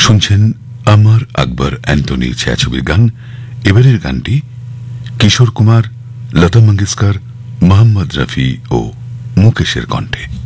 শুনছেন আমার আকবর অ্যান্টনির ছায়াছবির গান। এবারের গানটি কিশোর কুমার, লতা মঙ্গেশকর, মোহাম্মদ রফি ও মুকেশের কণ্ঠে।